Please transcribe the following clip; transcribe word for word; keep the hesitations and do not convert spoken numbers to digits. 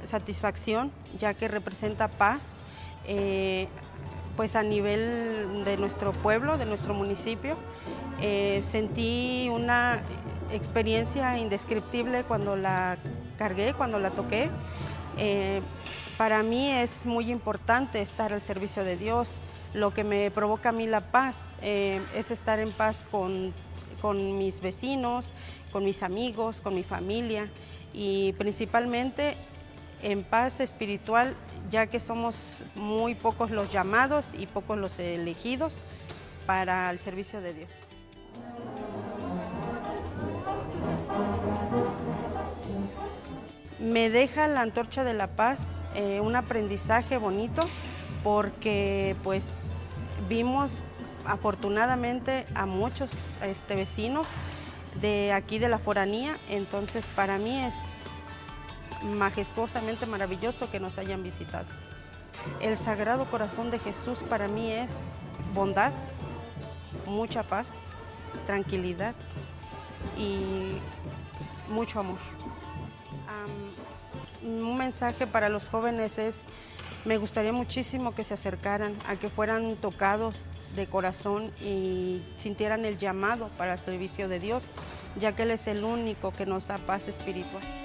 satisfacción, ya que representa paz, eh, pues a nivel de nuestro pueblo, de nuestro municipio. Eh, sentí una experiencia indescriptible cuando la cargué, cuando la toqué. Eh, para mí es muy importante estar al servicio de Dios. Lo que me provoca a mí la paz eh, es estar en paz con, con mis vecinos, con mis amigos, con mi familia y principalmente en paz espiritual, ya que somos muy pocos los llamados y pocos los elegidos para el servicio de Dios. Me deja la Antorcha de la Paz eh, un aprendizaje bonito porque pues vimos afortunadamente a muchos este, vecinos de aquí de la foranía, entonces para mí es majestuosamente maravilloso que nos hayan visitado. El Sagrado Corazón de Jesús para mí es bondad, mucha paz, tranquilidad y mucho amor. Um, un mensaje para los jóvenes es, me gustaría muchísimo que se acercaran, a que fueran tocados de corazón y sintieran el llamado para el servicio de Dios, ya que Él es el único que nos da paz espiritual.